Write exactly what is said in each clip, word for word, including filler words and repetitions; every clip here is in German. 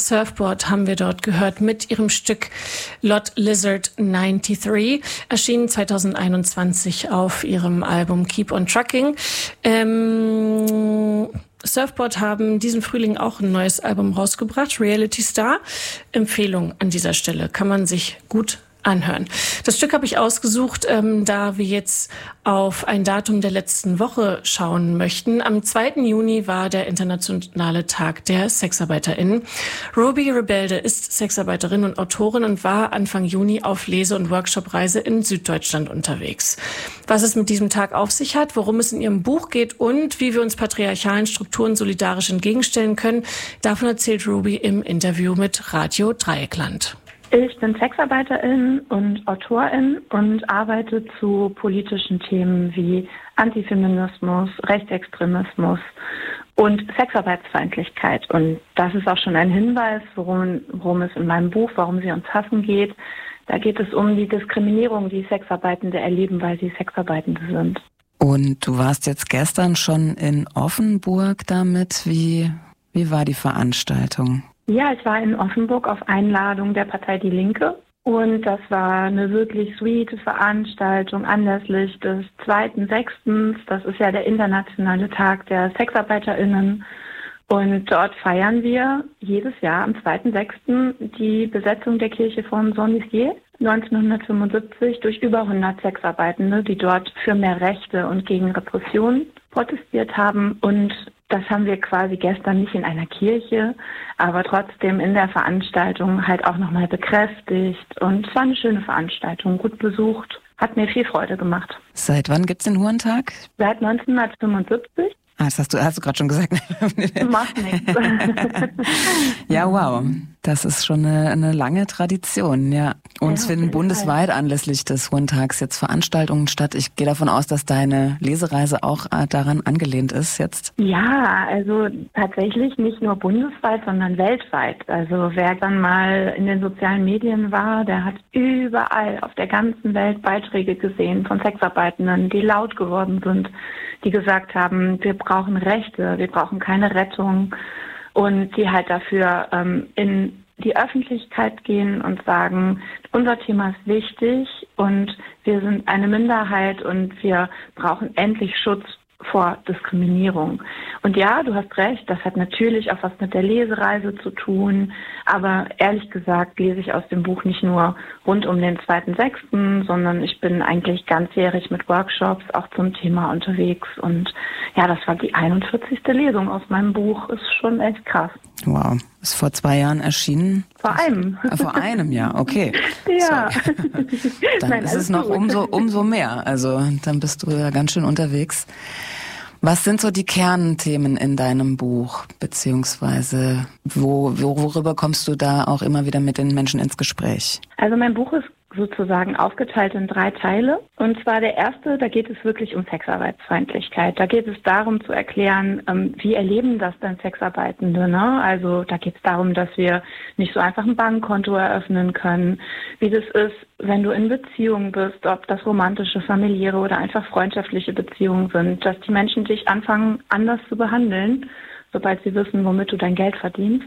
Surfboard haben wir dort gehört mit ihrem Stück Lot Lizard neunundneunzig, erschienen zwanzig einundzwanzig auf ihrem Album Keep on Trucking. Ähm, Surfboard haben diesen Frühling auch ein neues Album rausgebracht, Reality Star. Empfehlung an dieser Stelle, kann man sich gut anhören. Das Stück habe ich ausgesucht, ähm, da wir jetzt auf ein Datum der letzten Woche schauen möchten. Am zweiten Juni war der internationale Tag der SexarbeiterInnen. Ruby Rebelde ist Sexarbeiterin und Autorin und war Anfang Juni auf Lese- und Workshopreise in Süddeutschland unterwegs. Was es mit diesem Tag auf sich hat, worum es in ihrem Buch geht und wie wir uns patriarchalen Strukturen solidarisch entgegenstellen können, davon erzählt Ruby im Interview mit Radio Dreieckland. Ich bin Sexarbeiterin und Autorin und arbeite zu politischen Themen wie Antifeminismus, Rechtsextremismus und Sexarbeitsfeindlichkeit. Und das ist auch schon ein Hinweis, worum, worum es in meinem Buch, warum sie uns hassen geht. Da geht es um die Diskriminierung, die Sexarbeitende erleben, weil sie Sexarbeitende sind. Und du warst jetzt gestern schon in Offenburg damit. Wie, wie war die Veranstaltung? Ja, ich war in Offenburg auf Einladung der Partei Die Linke und das war eine wirklich sweete Veranstaltung anlässlich des zweiten sechsten Das ist ja der internationale Tag der SexarbeiterInnen und dort feiern wir jedes Jahr am zweiten sechsten die Besetzung der Kirche von Saint-Nizier neunzehnhundertfünfundsiebzig durch über hundert Sexarbeitende, die dort für mehr Rechte und gegen Repression protestiert haben. Und das haben wir quasi gestern nicht in einer Kirche, aber trotzdem in der Veranstaltung halt auch nochmal bekräftigt. Und es war eine schöne Veranstaltung, gut besucht, hat mir viel Freude gemacht. Seit wann gibt's den Hurentag? Seit neunzehnhundertfünfundsiebzig. Ah, das hast du, hast du gerade schon gesagt. Macht nichts. Ja, wow. Das ist schon eine, eine lange Tradition, ja. Und es ja, finden bundesweit Fall. Anlässlich des Hurentags jetzt Veranstaltungen statt. Ich gehe davon aus, dass deine Lesereise auch daran angelehnt ist jetzt. Ja, also tatsächlich nicht nur bundesweit, sondern weltweit. Also wer dann mal in den sozialen Medien war, der hat überall auf der ganzen Welt Beiträge gesehen von Sexarbeitenden, die laut geworden sind, die gesagt haben, wir brauchen Rechte, wir brauchen keine Rettung und die halt dafür ähm, in die Öffentlichkeit gehen und sagen, unser Thema ist wichtig und wir sind eine Minderheit und wir brauchen endlich Schutz vor Diskriminierung. Und ja, du hast recht, das hat natürlich auch was mit der Lesereise zu tun, aber ehrlich gesagt lese ich aus dem Buch nicht nur rund um den zweiten sechsten, sondern ich bin eigentlich ganzjährig mit Workshops auch zum Thema unterwegs und ja, das war die einundvierzigste Lesung aus meinem Buch, ist schon echt krass. Wow, ist vor zwei Jahren erschienen? Vor einem. Ah, vor einem Jahr, okay. Ja. Dann Nein, ist es noch umso, umso mehr, also dann bist du ja ganz schön unterwegs. Was sind so die Kernthemen in deinem Buch, beziehungsweise wo, worüber kommst du da auch immer wieder mit den Menschen ins Gespräch? Also mein Buch ist sozusagen aufgeteilt in drei Teile. Und zwar der erste, da geht es wirklich um Sexarbeitsfeindlichkeit. Da geht es darum zu erklären, ähm, wie erleben das denn Sexarbeitende, ne? Also da geht es darum, dass wir nicht so einfach ein Bankkonto eröffnen können, wie das ist, wenn du in Beziehungen bist, ob das romantische, familiäre oder einfach freundschaftliche Beziehungen sind, dass die Menschen dich anfangen, anders zu behandeln, sobald sie wissen, womit du dein Geld verdienst.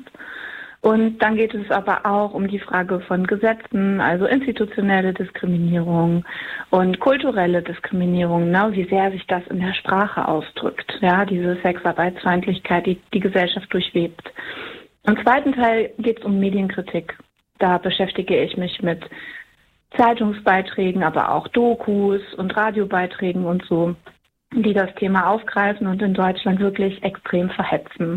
Und dann geht es aber auch um die Frage von Gesetzen, also institutionelle Diskriminierung und kulturelle Diskriminierung, ne, wie sehr sich das in der Sprache ausdrückt, ja, diese Sexarbeitsfeindlichkeit, die die Gesellschaft durchwebt. Im zweiten Teil geht es um Medienkritik. Da beschäftige ich mich mit Zeitungsbeiträgen, aber auch Dokus und Radiobeiträgen und so, die das Thema aufgreifen und in Deutschland wirklich extrem verhetzen.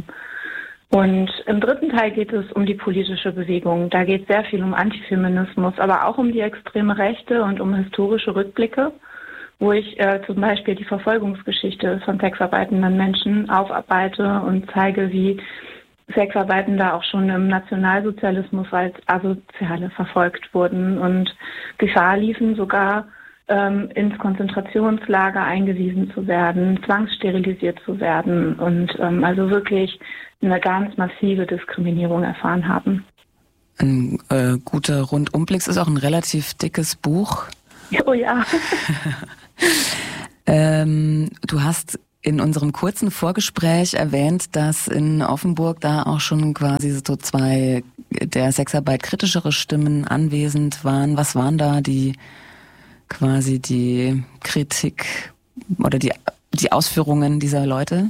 Und im dritten Teil geht es um die politische Bewegung. Da geht es sehr viel um Antifeminismus, aber auch um die extreme Rechte und um historische Rückblicke, wo ich äh, zum Beispiel die Verfolgungsgeschichte von sexarbeitenden Menschen aufarbeite und zeige, wie Sexarbeitende auch schon im Nationalsozialismus als Asoziale verfolgt wurden und Gefahr liefen, sogar ähm, ins Konzentrationslager eingewiesen zu werden, zwangssterilisiert zu werden und ähm, also wirklich eine ganz massive Diskriminierung erfahren haben. Ein äh, guter Rundumblick, ist auch ein relativ dickes Buch. Oh ja. ähm, du hast in unserem kurzen Vorgespräch erwähnt, dass in Offenburg da auch schon quasi so zwei der Sexarbeit kritischere Stimmen anwesend waren. Was waren da die quasi die Kritik oder die, die Ausführungen dieser Leute?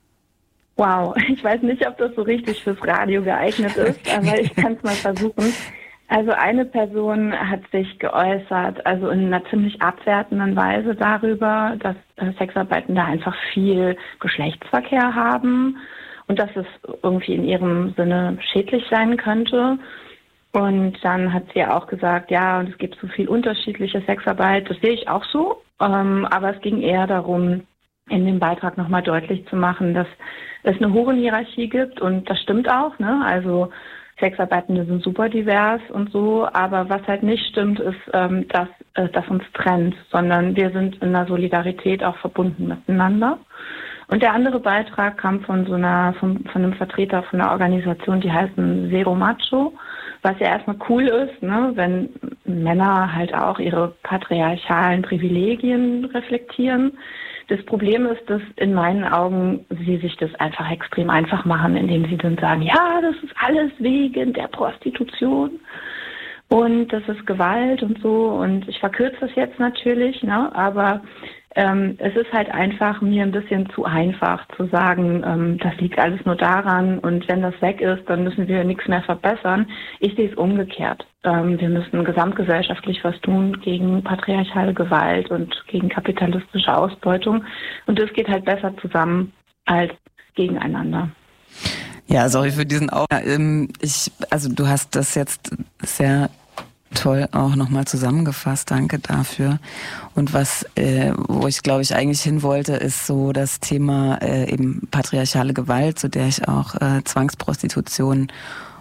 Wow, ich weiß nicht, ob das so richtig fürs Radio geeignet ist, aber ich kann es mal versuchen. Also eine Person hat sich geäußert, also in einer ziemlich abwertenden Weise darüber, dass äh, Sexarbeitende einfach viel Geschlechtsverkehr haben und dass es irgendwie in ihrem Sinne schädlich sein könnte. Und dann hat sie auch gesagt, ja, und es gibt so viel unterschiedliche Sexarbeit. Das sehe ich auch so, ähm, aber es ging eher darum, in dem Beitrag nochmal deutlich zu machen, dass es eine hohe Hierarchie gibt und das stimmt auch, ne? Also Sexarbeitende sind super divers und so, aber was halt nicht stimmt, ist, ähm, dass äh, das uns trennt, sondern wir sind in einer Solidarität auch verbunden miteinander. Und der andere Beitrag kam von so einer, von, von einem Vertreter von einer Organisation, die heißen Zero Macho, was ja erstmal cool ist, ne, wenn Männer halt auch ihre patriarchalen Privilegien reflektieren. Das Problem ist, dass in meinen Augen sie sich das einfach extrem einfach machen, indem sie dann sagen, ja, das ist alles wegen der Prostitution und das ist Gewalt und so. Und ich verkürze das jetzt natürlich, ne, aber ähm, es ist halt einfach mir ein bisschen zu einfach zu sagen, ähm, das liegt alles nur daran und wenn das weg ist, dann müssen wir nichts mehr verbessern. Ich sehe es umgekehrt. Ähm, wir müssen gesamtgesellschaftlich was tun gegen patriarchale Gewalt und gegen kapitalistische Ausbeutung und das geht halt besser zusammen als gegeneinander. Ja, sorry für diesen Au. Ich, also du hast das jetzt sehr toll auch nochmal zusammengefasst, danke dafür. Und was, äh, wo ich glaube ich eigentlich hin wollte, ist so das Thema äh, eben patriarchale Gewalt, zu der ich auch äh, Zwangsprostitution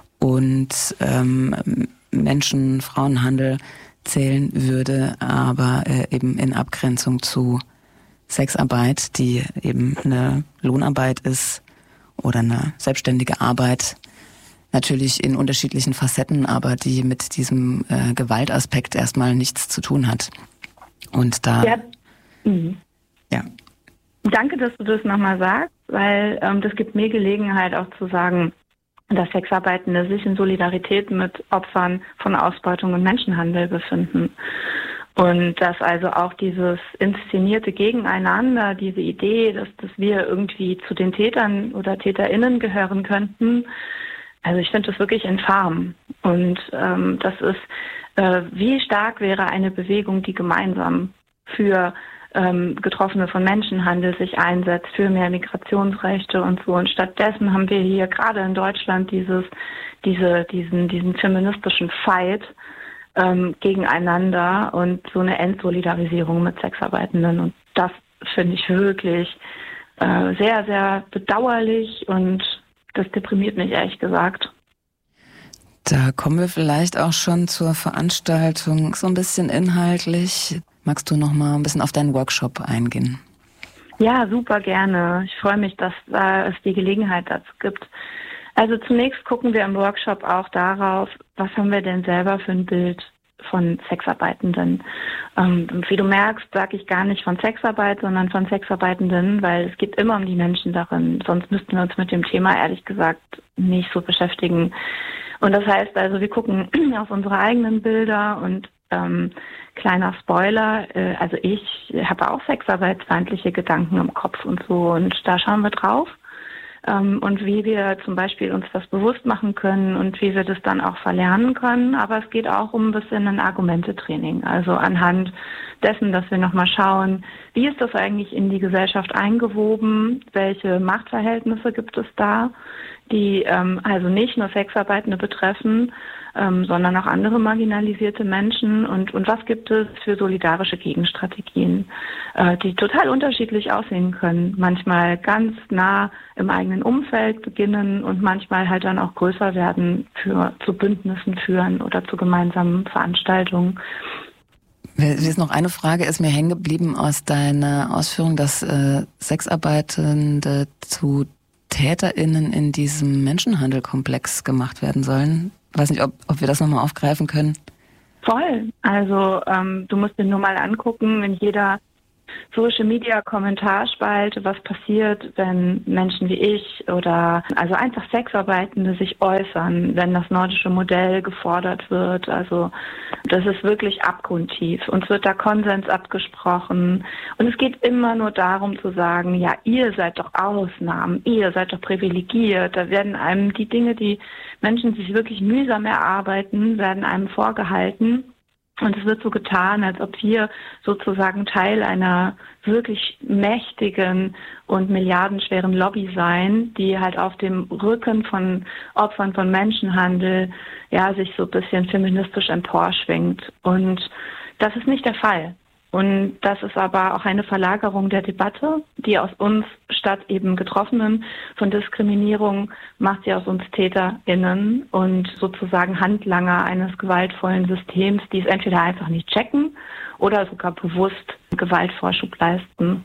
und ähm, Menschen, Frauenhandel zählen würde, aber äh, eben in Abgrenzung zu Sexarbeit, die eben eine Lohnarbeit ist oder eine selbstständige Arbeit, natürlich in unterschiedlichen Facetten, aber die mit diesem äh, Gewaltaspekt erstmal nichts zu tun hat. Und da... Ja. Mhm. ja. Danke, dass du das nochmal sagst, weil ähm, das gibt mir Gelegenheit auch zu sagen, dass Sexarbeitende sich in Solidarität mit Opfern von Ausbeutung und Menschenhandel befinden. Und dass also auch dieses inszenierte Gegeneinander, diese Idee, dass, dass wir irgendwie zu den Tätern oder TäterInnen gehören könnten, also ich finde das wirklich infam. Und ähm, das ist, äh, wie stark wäre eine Bewegung, die gemeinsam für ähm, Getroffene von Menschenhandel sich einsetzt, für mehr Migrationsrechte und so. Und stattdessen haben wir hier gerade in Deutschland dieses, diese, diesen, diesen feministischen Fight ähm, gegeneinander und so eine Entsolidarisierung mit Sexarbeitenden. Und das finde ich wirklich äh, sehr, sehr bedauerlich und das deprimiert mich ehrlich gesagt. Da kommen wir vielleicht auch schon zur Veranstaltung so ein bisschen inhaltlich. Magst du noch mal ein bisschen auf deinen Workshop eingehen? Ja, super gerne. Ich freue mich, dass äh, es die Gelegenheit dazu gibt. Also zunächst gucken wir im Workshop auch darauf, was haben wir denn selber für ein Bild von Sexarbeitenden. Ähm, wie du merkst, sage ich gar nicht von Sexarbeit, sondern von Sexarbeitenden, weil es geht immer um die Menschen darin. Sonst müssten wir uns mit dem Thema ehrlich gesagt nicht so beschäftigen. Und das heißt also, wir gucken auf unsere eigenen Bilder und ähm, kleiner Spoiler, äh, also ich habe auch sexarbeitsfeindliche Gedanken im Kopf und so und da schauen wir drauf. Und wie wir zum Beispiel uns das bewusst machen können und wie wir das dann auch verlernen können. Aber es geht auch um ein bisschen ein Argumentetraining. Also anhand dessen, dass wir nochmal schauen, wie ist das eigentlich in die Gesellschaft eingewoben? Welche Machtverhältnisse gibt es da, die ähm, also nicht nur Sexarbeitende betreffen, ähm, sondern auch andere marginalisierte Menschen und, und was gibt es für solidarische Gegenstrategien, äh, die total unterschiedlich aussehen können. Manchmal ganz nah im eigenen Umfeld beginnen und manchmal halt dann auch größer werden, für zu Bündnissen führen oder zu gemeinsamen Veranstaltungen. Mir ist noch eine Frage, ist mir hängen geblieben aus deiner Ausführung, dass äh, Sexarbeitende zu TäterInnen in diesem Menschenhandelkomplex gemacht werden sollen. Ich weiß nicht, ob, ob wir das nochmal aufgreifen können. Voll. Also ähm, du musst dir nur mal angucken, in jeder Social-Media-Kommentarspalte, was passiert, wenn Menschen wie ich oder also einfach Sexarbeitende sich äußern, wenn das nordische Modell gefordert wird. Also das ist wirklich abgrundtief. Uns wird da Konsens abgesprochen. Und es geht immer nur darum zu sagen, ja, ihr seid doch Ausnahmen, ihr seid doch privilegiert. Da werden einem die Dinge, die Menschen sich wirklich mühsam erarbeiten, werden einem vorgehalten. Und es wird so getan, als ob wir sozusagen Teil einer wirklich mächtigen und milliardenschweren Lobby seien, die halt auf dem Rücken von Opfern von Menschenhandel ja sich so ein bisschen feministisch emporschwingt. Und das ist nicht der Fall. Und das ist aber auch eine Verlagerung der Debatte, die aus uns statt eben Getroffenen von Diskriminierung macht sie aus uns TäterInnen und sozusagen Handlanger eines gewaltvollen Systems, die es entweder einfach nicht checken oder sogar bewusst Gewaltvorschub leisten.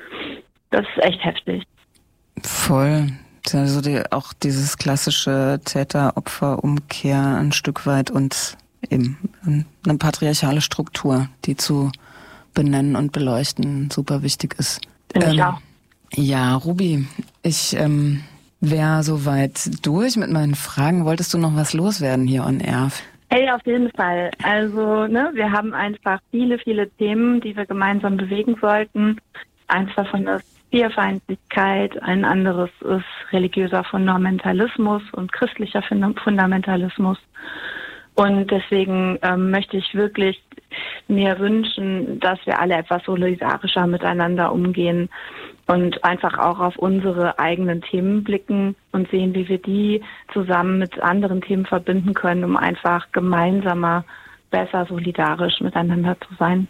Das ist echt heftig. Voll. Also die, auch dieses klassische Täter-Opfer-Umkehr ein Stück weit und eben eine patriarchale Struktur, die zu benennen und beleuchten super wichtig ist. Finde ich auch. Ja, Ruby, ich ähm, wäre soweit durch mit meinen Fragen. Wolltest du noch was loswerden hier on Air? Hey, auf jeden Fall. Also, ne, wir haben einfach viele, viele Themen, die wir gemeinsam bewegen sollten. Eins davon ist Queerfeindlichkeit, ein anderes ist religiöser Fundamentalismus und christlicher Fundamentalismus. Und deswegen ähm, möchte ich wirklich mir wünschen, dass wir alle etwas solidarischer miteinander umgehen und einfach auch auf unsere eigenen Themen blicken und sehen, wie wir die zusammen mit anderen Themen verbinden können, um einfach gemeinsamer, besser solidarisch miteinander zu sein.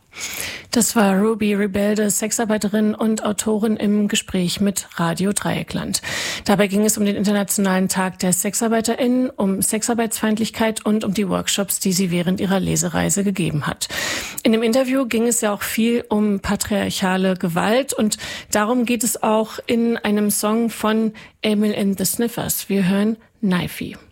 Das war Ruby Rebelde, Sexarbeiterin und Autorin im Gespräch mit Radio Dreieckland. Dabei ging es um den Internationalen Tag der SexarbeiterInnen, um Sexarbeitsfeindlichkeit und um die Workshops, die sie während ihrer Lesereise gegeben hat. In dem Interview ging es ja auch viel um patriarchale Gewalt und darum geht es auch in einem Song von Emil and the Sniffers. Wir hören Knifey.